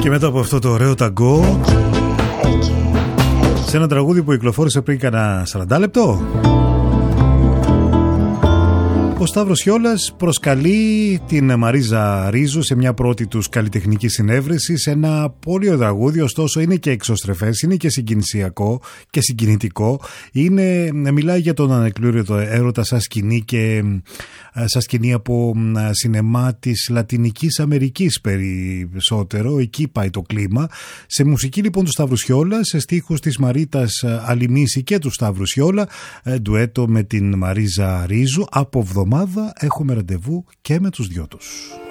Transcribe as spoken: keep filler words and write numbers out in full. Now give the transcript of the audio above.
Και μετά από αυτό το ωραίο ταγκό, σε ένα τραγούδι που κυκλοφόρησε πριν κανένα σαράντα λεπτό, ο Σταύρος Χιόλας προσκαλεί την Μαρίζα Ρίζου σε μια πρώτη τους καλλιτεχνική συνέβρεση, σε ένα πολύ ωραίο τραγούδι, ωστόσο είναι και εξωστρεφές, είναι και συγκινησιακό και συγκινητικό. Είναι, μιλάει για τον ανεκλήρωτο έρωτα σαν σκηνή και σαν σκηνή από σινεμά της Λατινικής Αμερικής περισσότερο, εκεί πάει το κλίμα. Σε μουσική λοιπόν του Σταύρου Χιόλα, σε στίχους της Μαρίτας Αλιμίση και του Σταύρου Χιόλα, ντουέτο με την Μαρίζα Ρίζου. Από εβδομάδα έχουμε ραντεβού και με τους δυο τους.